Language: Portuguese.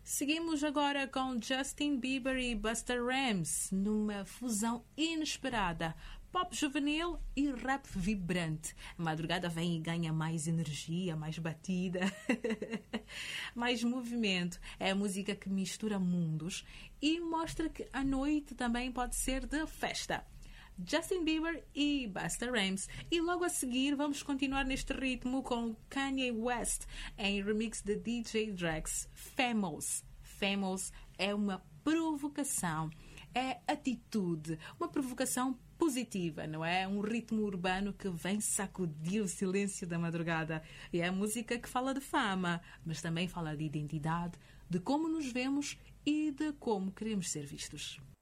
Seguimos agora com Justin Bieber e Busta Rhymes, numa fusão inesperada. Pop juvenil e rap vibrante. A madrugada vem e ganha mais energia, mais batida, mais movimento. É a música que mistura mundos e mostra que a noite também pode ser de festa. Justin Bieber e Busta Rhymes. E logo a seguir vamos continuar neste ritmo com Kanye West em remix de DJ Drax. Famous. Famous é uma provocação, é atitude, uma provocação positiva, não é? Um ritmo urbano que vem sacudir o silêncio da madrugada. E é a música que fala de fama, mas também fala de identidade, de como nos vemos e de como queremos ser vistos.